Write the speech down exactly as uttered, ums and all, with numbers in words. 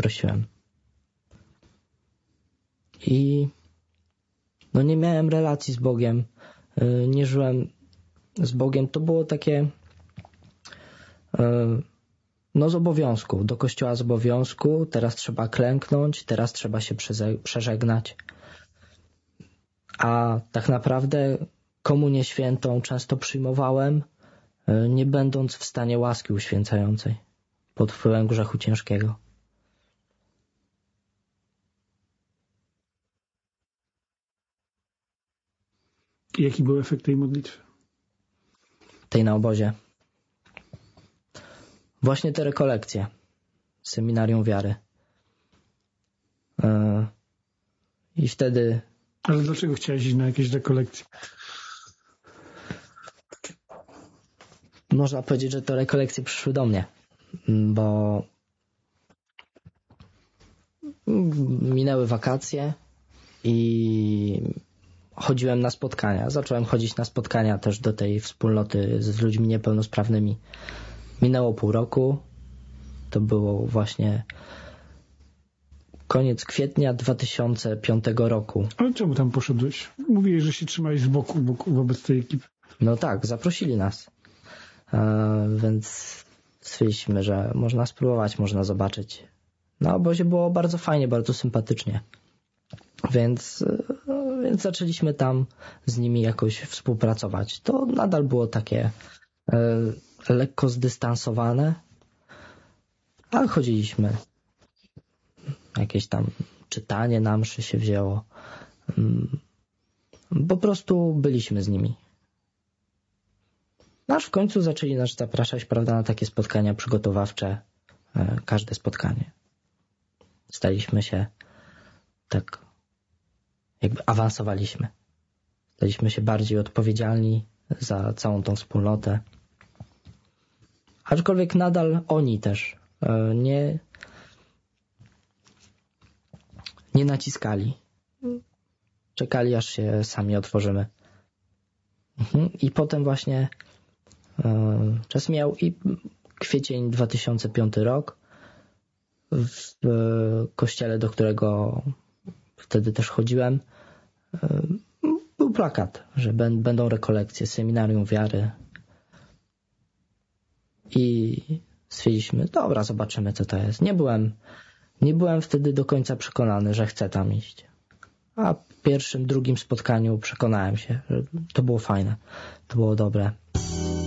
prosiłem. I no nie miałem relacji z Bogiem, nie żyłem z Bogiem. To było takie no z obowiązku, do kościoła z obowiązku, teraz trzeba klęknąć, teraz trzeba się przeżegnać. A tak naprawdę komunię świętą często przyjmowałem, nie będąc w stanie łaski uświęcającej, pod wpływem grzechu ciężkiego. Jaki był efekt tej modlitwy? Tej na obozie. Właśnie te rekolekcje. Seminarium wiary. I wtedy... Ale dlaczego chciałeś iść na jakieś rekolekcje? Można powiedzieć, że te rekolekcje przyszły do mnie, bo minęły wakacje i chodziłem na spotkania. Zacząłem chodzić na spotkania też do tej wspólnoty z ludźmi niepełnosprawnymi. Minęło pół roku. To było właśnie koniec kwietnia dwa tysiące piątego roku. Ale czemu tam poszedłeś? Mówiłeś, że się trzymałeś z boku, boku wobec tej ekipy. No tak, zaprosili nas. E, więc stwierdziliśmy, że można spróbować, można zobaczyć. Na obozie było bardzo fajnie, bardzo sympatycznie. Więc, e, więc zaczęliśmy tam z nimi jakoś współpracować. To nadal było takie e, lekko zdystansowane, ale chodziliśmy. Jakieś tam czytanie na mszy się wzięło. Po prostu byliśmy z nimi. Aż w końcu zaczęli nas zapraszać, prawda, na takie spotkania przygotowawcze. Każde spotkanie. Staliśmy się tak, jakby awansowaliśmy. Staliśmy się bardziej odpowiedzialni za całą tą wspólnotę. Aczkolwiek nadal oni też nie, nie naciskali. Czekali, aż się sami otworzymy. I potem właśnie czas miał i kwiecień dwa tysiące piąty rok. W kościele, do którego wtedy też chodziłem, był plakat, że będą rekolekcje, seminarium wiary. I stwierdziliśmy, dobra, zobaczymy, co to jest. Nie byłem, nie byłem wtedy do końca przekonany, że chcę tam iść. A w pierwszym, drugim spotkaniu przekonałem się, że to było fajne, to było dobre.